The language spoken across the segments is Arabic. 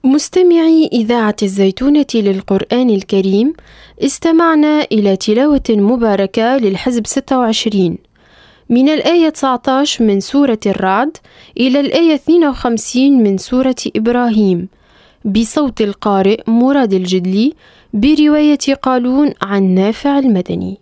مستمعي إذاعة الزيتونة للقرآن الكريم، استمعنا إلى تلاوة مباركة للحزب 26 من الآية 19 من سورة الرعد إلى الآية 52 من سورة إبراهيم، بصوت القارئ مراد الجدلي، برواية قالون عن نافع المدني.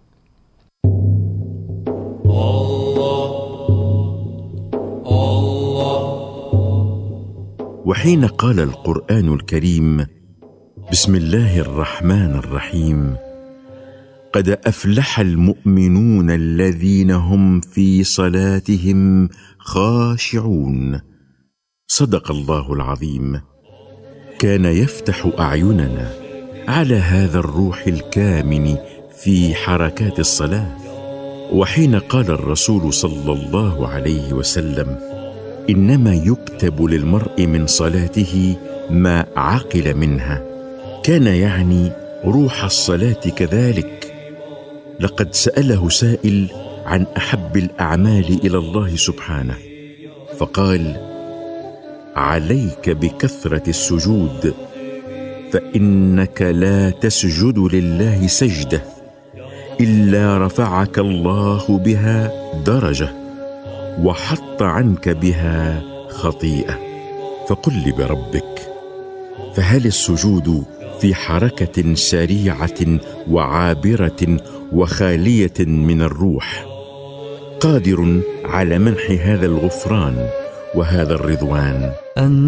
وحين قال القرآن الكريم: بسم الله الرحمن الرحيم، قد أفلح المؤمنون الذين هم في صلاتهم خاشعون، صدق الله العظيم. كان يفتح أعيننا على هذا الروح الكامن في حركات الصلاة. وحين قال الرسول صلى الله عليه وسلم: إنما يكتب للمرء من صلاته ما عقل منها، كان يعني روح الصلاة كذلك. لقد سأله سائل عن أحب الأعمال إلى الله سبحانه، فقال: عليك بكثرة السجود، فإنك لا تسجد لله سجدة إلا رفعك الله بها درجة وحط عنك بها خطيئة. فقل لي بربك، فهل السجود في حركة سريعة وعابرة وخالية من الروح قادر على منح هذا الغفران وهذا الرضوان؟